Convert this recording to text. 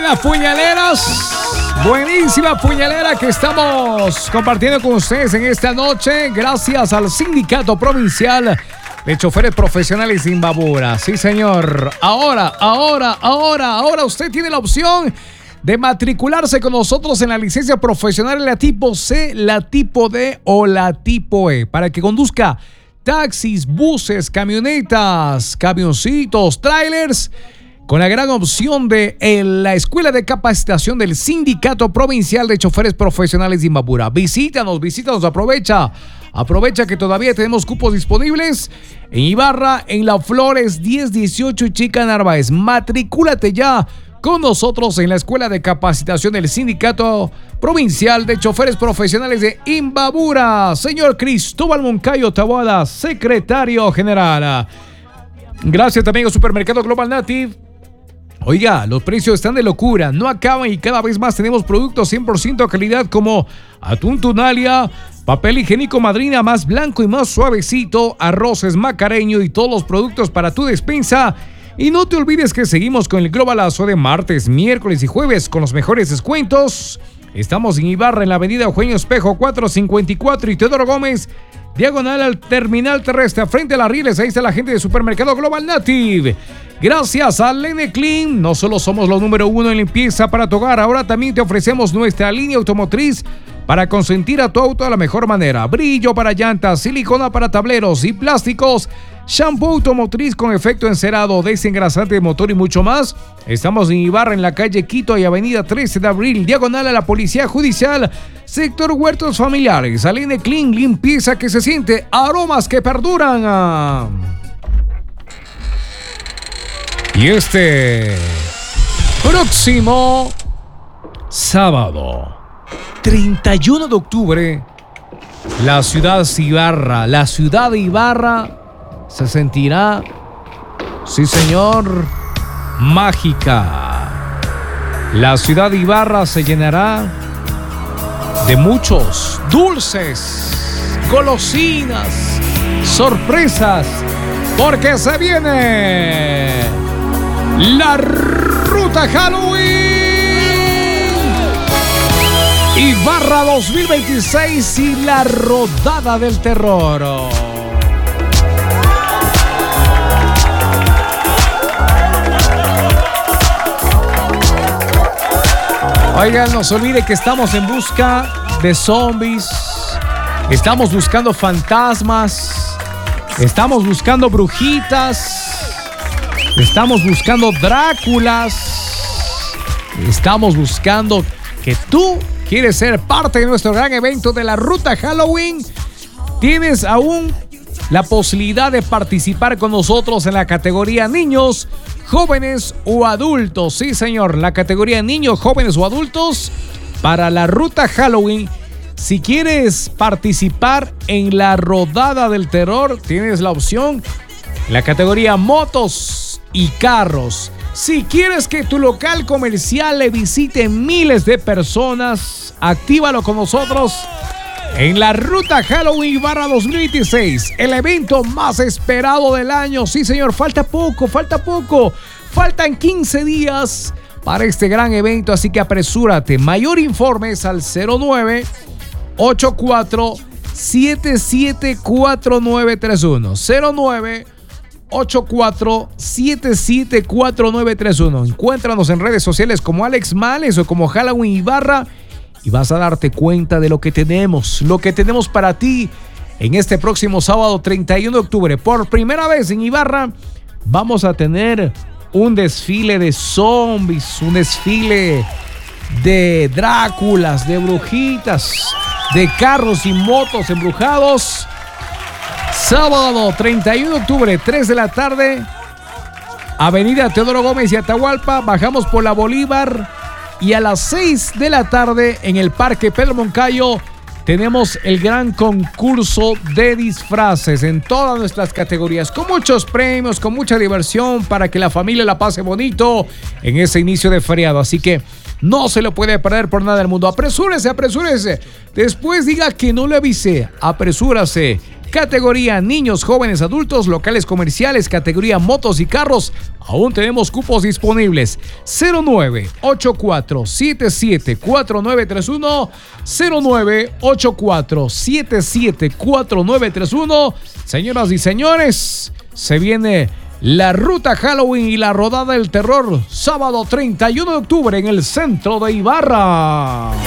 Buenas puñaleras. Buenísima puñalera que estamos compartiendo con ustedes en esta noche. Gracias al Sindicato Provincial de Choferes Profesionales de Imbabura. Sí, señor. Ahora usted tiene la opción de matricularse con nosotros en la licencia profesional en la tipo C, la tipo D o la tipo E para que conduzca taxis, buses, camionetas, camioncitos, trailers, con la gran opción de la Escuela de Capacitación del Sindicato Provincial de Choferes Profesionales de Imbabura. Visítanos, aprovecha que todavía tenemos cupos disponibles en Ibarra, en La Flores 1018 y Chica Narváez. Matricúlate ya con nosotros en la Escuela de Capacitación del Sindicato Provincial de Choferes Profesionales de Imbabura. Señor Cristóbal Moncayo Taboada, secretario general. Gracias también al Supermercado Global Native. Oiga, los precios están de locura, no acaban y cada vez más tenemos productos 100% calidad como atún Tunalia, papel higiénico Madrina más blanco y más suavecito, arroces Macareño y todos los productos para tu despensa. Y no te olvides que seguimos con el Globalazo de martes, miércoles y jueves con los mejores descuentos. Estamos en Ibarra, en la avenida Eugenio Espejo 454 y Teodoro Gómez, diagonal al terminal terrestre, frente a las rieles. Ahí está la gente de Supermercado Global Native. Gracias a Lene Clean, no solo somos los número uno en limpieza para tu hogar, ahora también te ofrecemos nuestra línea automotriz para consentir a tu auto de la mejor manera. Brillo para llantas, silicona para tableros y plásticos, shampoo automotriz con efecto encerado, desengrasante de motor y mucho más. Estamos en Ibarra, en la calle Quito y avenida 13 de abril, diagonal a la Policía Judicial, sector Huertos Familiares. Lene Clean, limpieza que se siente, aromas que perduran. Y este próximo sábado, 31 de octubre, la ciudad de Ibarra se sentirá, sí señor, mágica. La ciudad de Ibarra se llenará de muchos dulces, golosinas, sorpresas, porque se viene la Ruta Halloween Ibarra 2026 y la Rodada del Terror. Oigan, no se olvide que estamos en busca de zombies, estamos buscando fantasmas, estamos buscando brujitas, estamos buscando Dráculas, estamos buscando que tú quieres ser parte de nuestro gran evento de la Ruta Halloween. Tienes aún la posibilidad de participar con nosotros en la categoría niños, jóvenes o adultos. Sí, señor, la categoría niños, jóvenes o adultos para la Ruta Halloween. Si quieres participar en la Rodada del Terror, tienes la opción en la categoría motos y carros. Si quieres que tu local comercial le visite miles de personas, actívalo con nosotros en la Ruta Halloween Ibarra 2026, el evento más esperado del año. Sí, señor, falta poco. Faltan 15 días para este gran evento, así que apresúrate. Mayor informes al 0984-774931. 0984-774931. Encuéntranos en redes sociales como Alex Males o como Halloween Ibarra y vas a darte cuenta de lo que tenemos para ti en este próximo sábado 31 de octubre. Por primera vez en Ibarra vamos a tener un desfile de zombies, un desfile de Dráculas, de brujitas, de carros y motos embrujados. Sábado 31 de octubre, 3 de la tarde, avenida Teodoro Gómez y Atahualpa, bajamos por la Bolívar y a las 6 de la tarde en el Parque Pedro Moncayo tenemos el gran concurso de disfraces en todas nuestras categorías, con muchos premios, con mucha diversión para que la familia la pase bonito en ese inicio de feriado. Así que no se lo puede perder por nada del mundo. Apresúrese. Después diga que no le avisé. Apresúrase. categoría niños, jóvenes, adultos, locales comerciales, categoría motos y carros. Aún tenemos cupos disponibles. 0984774931, 0984774931. Señoras y señores, se viene la ruta Halloween y la rodada del terror, sábado 31 de octubre en el centro de Ibarra.